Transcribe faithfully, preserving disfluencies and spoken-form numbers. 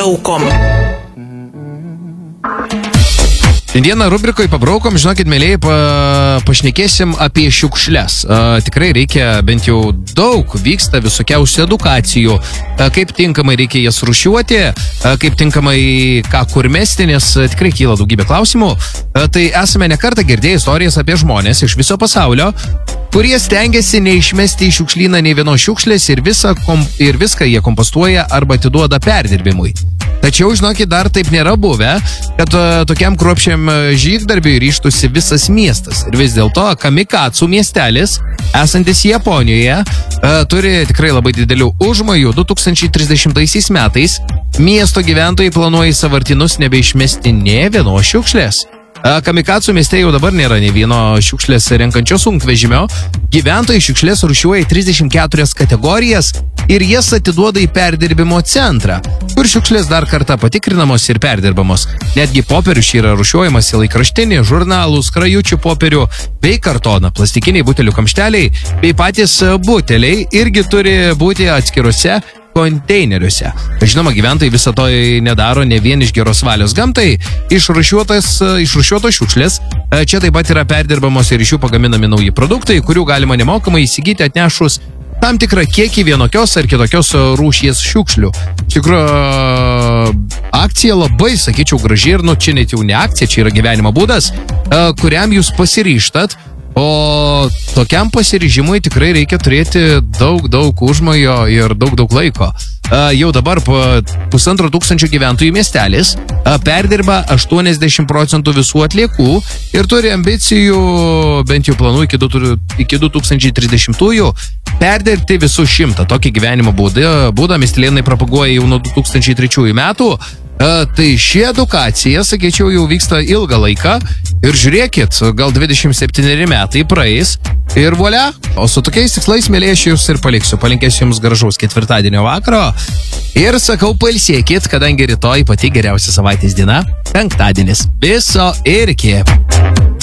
Pabraukom. Šiandieną rubrikoje Pabraukom, žinokit, mėlyje, pa, pašnekėsim apie šiukšles. A, tikrai reikia, bent jau daug vyksta visokiausių edukacijų, a, kaip tinkamai reikia jas rūšiuoti, a, kaip tinkamai ką kur mesti, nes a, tikrai kyla daugybė klausimų. A, tai esame nekartą girdėję istorijas apie žmonės iš viso pasaulio, kurie stengiasi neišmesti į šiukšlyną nei vienos šiukšlės ir, visą kom, ir viską jie kompostuoja arba atiduoda perdirbimui. Tačiau, žinokit, dar taip nėra buvę, kad uh, tokiam kruopščiam žygdarbiui ryštųsi visas miestas. Ir vis dėlto Kamikatsu miestelis, esantis Japonijoje, uh, turi tikrai labai didelių užmojų. du tūkstančiai trisdešimtaisiais metais miesto gyventojai planuoja į sąvartynus nebeišmesti nė vienos šiukšlės. Kamikatsu mieste jau dabar nėra nei vieno šiukšlės renkančio sunkvežimio. Gyventojai šiukšlės rūšiuoja trisdešimt keturias kategorijas ir jas atiduoda į perdirbimo centrą, kur šiukšlės dar kartą patikrinamos ir perdirbamos. Netgi popierius yra rūšiuojamas į laikraštinį, žurnalų, skrajučių popierių bei kartoną. Plastikiniai butelių kamšteliai bei patys buteliai irgi turi būti atskiruose konteineriuose. Žinoma, gyventojai viso to nedaro ne vien iš geros valios gamtai. Išrūšiuotos šiukšlės čia taip pat yra perdirbamos ir iš jų pagaminami nauji produktai, kurių galima nemokamai įsigyti atnešus tam tikrą kiekį vienokios ar kitokios rūšies šiukšlių. Tikro akcija labai, sakyčiau, graži ir, nu, čia net jau ne akcija, čia yra gyvenimo būdas, kuriam jūs pasiryštat. O tokiam pasiryžimui tikrai reikia turėti daug, daug užmojo ir daug, daug laiko. Jau dabar pusantro tūkstančio gyventojų miestelis perdirba aštuoniasdešimt procentų visų atliekų ir turi ambicijų, bent jau planų iki du tūkstančiai trisdešimtųjų perdirbti visų šimtą. Tokį gyvenimo būdą, būdą miestelėnai propaguoja jau nuo du tūkstančiai trečiųjų metų. Uh, tai ši edukacija, sakyčiau, jau vyksta ilgą laiką ir žiūrėkit, gal dvidešimt septyneri metai praeis ir volia. O su tokiais tikslais, mėlyje, aš jūs ir paliksiu. Palinkėsiu jums gražaus ketvirtadienio vakaro ir sakau, pailsėkit, kadangi rytoj pati geriausia savaitės diena, penktadienis. Viso ir iki.